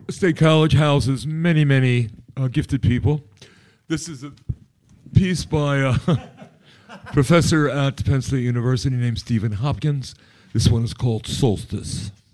State College houses many, many gifted people. This is a piece by a professor at Penn State University named Stephen Hopkins. This one is called Solstice.